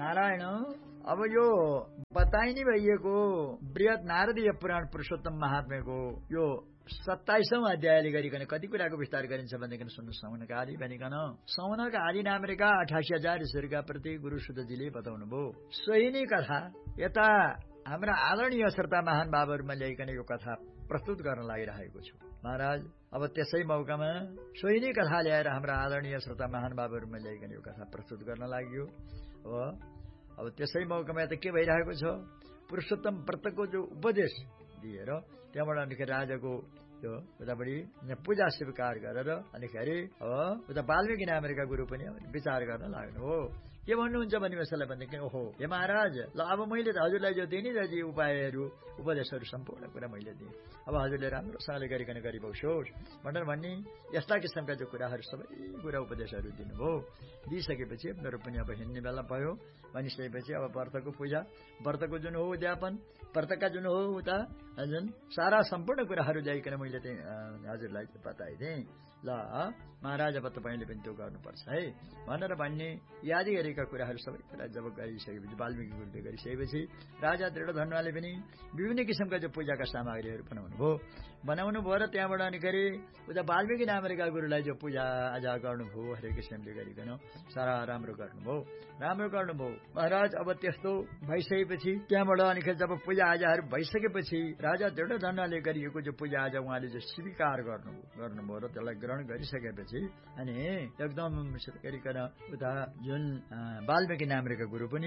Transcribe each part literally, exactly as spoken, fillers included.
नारायण अब यो बताइ नै भइएको बृहत नारदीय पुराण पुरुषोत्तम महात्म्यको यो सत्ताइसौं अध्यायले गरिकन कति कुराको विस्तार गरिन्छ भनेदेखि सुन्नु। सौनका आदि भनिकन सौनका आदि नामरेका अठासी हजार ईश्वरका प्रति गुरु सुतजीले बताउनु भयो। सोही नै कथा यता हाम्रा आदरणीय श्रोता महान बाबुहरूमा ल्याइकन यो कथा प्रस्तुत गर्न लागिरहेको छु। महाराज अब त्यसै मौकामा सोही नै कथा ल्याएर हाम्रा आदरणीय श्रोता महान बाबुहरूमा ल्याइकन यो कथा प्रस्तुत गर्न लाग्यो। हो अब त्यसै मौकामा त के भइरहेको छ, पुरुषोत्तम व्रतको जो उपदेश दिएर त्यहाँबाट अनिखेरि राजाको त्यो उतापट्टि पूजा स्वीकार गरेर अनिखेरि अब उता वाल्मीकि नामरेका गुरु पनि विचार गर्न लाग्नु हो। के भन्नुहुन्छ भने यसलाई भनेदेखि ओहो हे महाराज, ल अब मैले त हजुरलाई जो दिएँ नि दाजी उपायहरू उपदेशहरू सम्पूर्ण कुरा मैले दिएँ, अब हजुरले राम्रोसँगले गरिकन गरिबस्योस् भनेर भन्ने यस्ता किसिमका जो कुराहरू सबै कुरा उपदेशहरू दिनुभयो। दिइसकेपछि मेरो पनि अब हिँड्ने बेला भयो। भनिसकेपछि अब व्रतको पूजा, व्रतको जुन हो उद्यापन, व्रतका जुन हो उता जुन सारा सम्पूर्ण कुराहरू ल्याइकन मैले चाहिँ हजुरलाई बताइदिएँ। ल महाराज अब तपाईँले पनि त्यो गर्नुपर्छ है भनेर भन्ने याद गरेका कुराहरू सबै कुरा जब गरिसकेपछि वाल्मीकि गुरुले गरिसकेपछि राजा दृढधनुवाले पनि विभिन्न किसिमका जो पूजाका सामग्रीहरू बनाउनु भयो बनाउनु भयो र त्यहाँबाट अनिखेरि उता वाल्मीकि नामरेका गुरुलाई जो पूजा आजा गर्नुभयो हरेक किसिमले गरिकन सारा राम्रो गर्नुभयो राम्रो गर्नुभयो। महाराज अब त्यस्तो भइसकेपछि त्यहाँबाट अनिखेरि जब पूजा आजाहरू भइसकेपछि राजा दृढधनुवाले गरिएको जो पूजा आजा उहाँले जो स्वीकार गर्नुभयो गर्नुभयो र त्यसलाई ग्रहण गरिसकेपछि अनि एकदम गरिकन उता जुन वाल्मीकि नामरेका गुरु पनि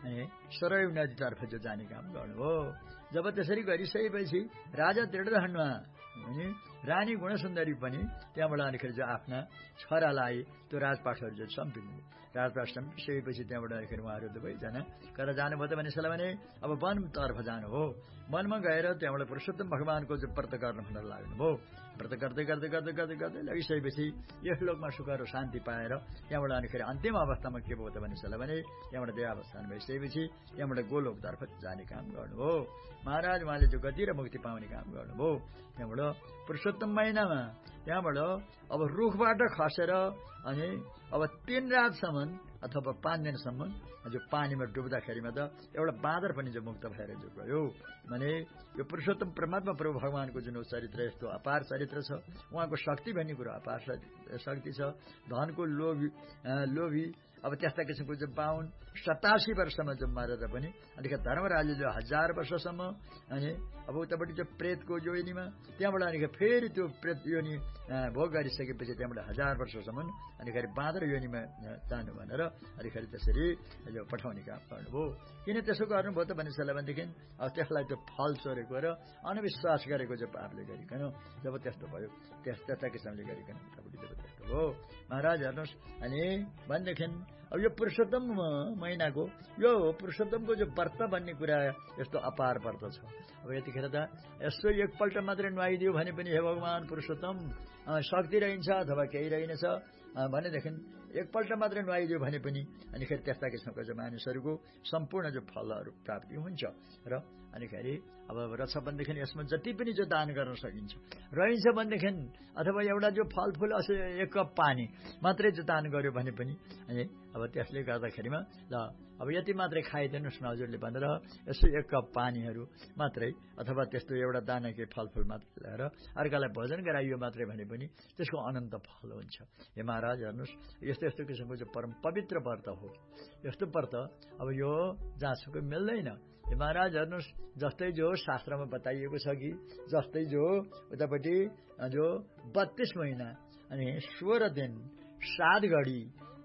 सरयू नदीतर्फ जो जाने काम गर्नुभयो। जब त्यसरी गरिसकेपछि राजा दृढधनुवा अनि रानी गुणसुन्दरी पनि त्यहाँबाट अनिखेरि जो आफ्ना छोरालाई त्यो राजपाटहरू जो सम्पिनु राजपाट सम्पिसकेपछि त्यहाँबाट अनिखेरि उहाँहरू दुवैजना कता जानुभयो त भनेसलाई भने अब वनतर्फ जानु हो। वनमा गएर त्यहाँबाट पुरुषोत्तम भगवानको जो व्रत गर्न भनेर लाग्नुभयो। व्रत गर्दै गर्दै गर्दै गर्दै गर्दै लगिसकेपछि यस लोकमा सुख र शान्ति पाएर त्यहाँबाट अनिखेरि अन्तिम अवस्थामा के भयो त भनेसलाई भने त्यहाँबाट देहावस्थान भइसकेपछि त्यहाँबाट गोलोकतर्फ जाने काम गर्नुभयो। महाराज उहाँले जो गति र मुक्ति पाउने काम गर्नुभयो। त्यहाँबाट पुरुषोत्तम महिनामा त्यहाँबाट अब रुखबाट खसेर अनि अब तीन रातसम्म अथवा पाँच दिनसम्म जो पानीमा डुब्दाखेरिमा त एउटा बाँदर पनि जो मुक्त भएर जो गयो भने यो पुरुषोत्तम परमात्मा प्रभु भगवानको जुन चरित्र यस्तो अपार चरित्र छ। उहाँको शक्ति भन्ने कुरो अपार शक्ति छ। धनको लोभी लोभी अब त्यस्ता किसिमको जो बाहुन सतासी वर्षमा जो मरेर पनि अनिखेरि धर्मराजले जो हजार वर्षसम्म अनि अब उतापट्टि जो प्रेतको योनिमा त्यहाँबाट अनिखेरि फेरि त्यो प्रेत योनि भोग गरिसकेपछि त्यहाँबाट हजार वर्षसम्म अनिखेरि बाँदर योनिमा जानु भनेर अनिखेरि त्यसरी यो पठाउने काम गर्नुभयो। किन त्यसो गर्नुभयो त भनेसलाई भनेदेखि अब त्यसलाई त्यो फल चोरेको र अनविश्वास गरेको जो पापले गरिकन जब त्यस्तो भयो त्यस त्यस्ता किसिमले गरिकन उतापट्टि जब त्यस्तो हो। महाराज हेर्नुहोस् अनि भनेदेखि अब यो पुरुषोत्तम महिनाको यो पुरुषोत्तमको जो व्रत भन्ने कुरा यस्तो अपार व्रत छ। अब यतिखेर त यसो एकपल्ट मात्रै नुहाइदियो भने पनि हे भगवान पुरुषोत्तम शक्ति रहन्छ अथवा केही रहनेछ भनेदेखि एकपल्ट मात्रै नुहाइदियो भने पनि अनिखेरि त्यस्ता किसिमको जो मानिसहरूको सम्पूर्ण जो फलहरू प्राप्ति हुन्छ र अनिखेरि अब रछ भनेदेखि यसमा जति पनि जो दान गर्न सकिन्छ रहन्छ भनेदेखि अथवा एउटा जो फलफुल अस एक कप पानी मात्रै जो दान गर्यो भने पनि अनि अब त्यसले गर्दाखेरिमा ल अब यति मात्रै खाइदिनुहोस् न हजुरले भनेर यसो एक कप पानीहरू मात्रै अथवा त्यस्तो एउटा दाना केही फलफुल मात्रै ल्याएर अर्कालाई भोजन गराइयो मात्रै भने पनि त्यसको अनन्त फल हुन्छ। हे महाराज हेर्नुहोस् यस्तो यस्तो किसिमको जो परम पवित्र व्रत हो। यस्तो व्रत अब यो जहाँसुकै मिल्दैन। हे महाराज हेर्नुहोस् जस्तै जो शास्त्रमा बताइएको छ कि जस्तै जो उतापट्टि जो बत्तीस महिना अनि सोह्र दिन सात घडी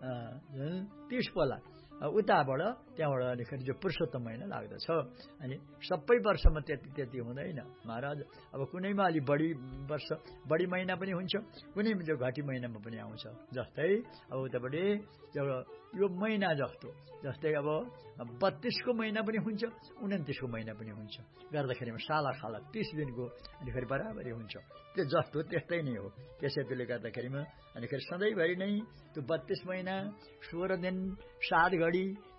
तीस पला उताबाट त्यहाँबाट अनिखेरि जो पुरुषोत्तम महिना लाग्दछ अनि सबै वर्षमा त्यति त्यति हुँदैन महाराज। अब कुनैमा अलि बढी वर्ष बढी महिना पनि हुन्छ, कुनैमा जो घटी महिनामा पनि आउँछ। जस्तै अब उतापट्टि यो महिना जस्तो जस्तै अब बत्तीसको महिना पनि हुन्छ, उन्तिसको महिना पनि हुन्छ गर्दाखेरिमा साला खाला तीस दिनको अनिखेरि बराबरी हुन्छ। त्यो जस्तो त्यस्तै नै हो। त्यसैले गर्दाखेरिमा अनिखेरि सधैँभरि नै त्यो बत्तीस महिना सोह्र दिन सात घडी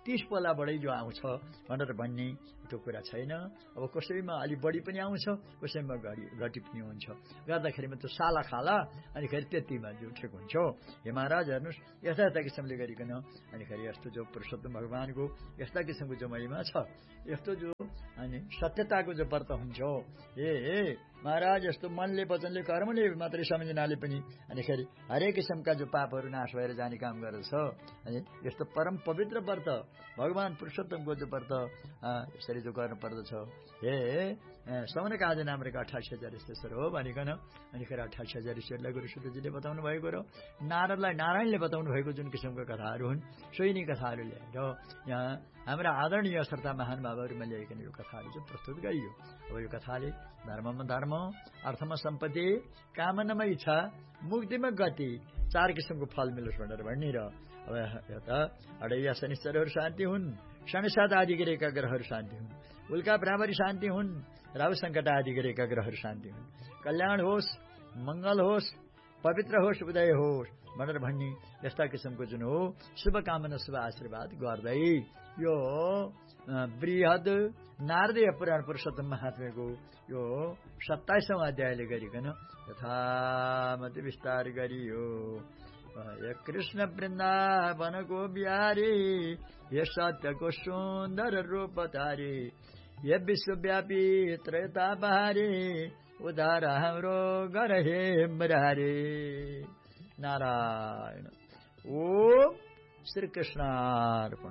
तीस पल्ला बढै जो आउँछ भनेर भन्ने त्यो कुरा छैन। अब कसैमा अलि बढी पनि आउँछ, कसैमा घटी पनि हुन्छ। गर्दाखेरिमा त्यो साला खाला अनि फेरि त्यतिमा जो ठिक हुन्छ। हे महाराज हेर्नुहोस्, यस्ता यस्ता किसिमले गरिकन अनि फेरि यस्तो जो पुरुषोत्तम भगवानको यस्ता किसिमको जो महिमा छ, यस्तो जो अनि सत्यताको जो व्रत हुन्छ, ए हे महाराज यस्तो मनले वचनले कर्मले मात्रै सम्झनाले पनि अनि फेरि हरेक किसिमका जो पापहरू नाश भएर जाने काम गर्दछ। अनि यस्तो परम पवित्र व्रत भगवान पुरुषोत्तमको जो व्रत यसरी जो गर्नु पर्दछ, हे सौनक आदि नामका अठासी हजार ईश्वर हो भनिकन अनि फेरि अठासी हजार ईश्वरलाई गुरुसुतजीले बताउनु भएको र नारदलाई नारायणले बताउनु भएको जुन किसिमका कथाहरू हुन्, सोही नै कथाहरू ल्याएर यहाँ हाम्रा आदरणीय श्रोता महानुभावहरूमा ल्याइकन यो कथाहरू चाहिँ प्रस्तुत गरियो। अब यो कथाले धर्ममा धर्म, अर्थमा सम्पत्ति, कामनामा इच्छा, मुक्तिमा गति, चार किसिमको फल मिलोस् भनेर भन्ने र अब यता अडैया शनिश्चरहरू शान्ति हुन्, शनिसात आदि गरेका ग्रहहरू शान्ति हुन्, उल्का भ्रामरी शान्ति हुन्, राहु सङ्कट आदि गरेका ग्रहहरू शान्ति हुन्, कल्याण होस्, मङ्गल होस्, पवित्र होस्, उदय होस् भनेर भन्ने यस्ता किसिमको जुन हो शुभकामना शुभ आशीर्वाद गर्दै यो बृहद नारदीय पुराण पुरुषोत्तम महात्म्यको यो सत्ताइसौं अध्यायले गरिकन यथामति विस्तार गरियो। ये कृष्ण वृन्दावनको बिहारी, ये सत्यको सुन्दर रूप धारी, ये विश्वव्यापी त्रयता बहारी, उद्धार हाम्रो गर हे मुरारी। नारायण। ओम श्री कृष्णार्पण।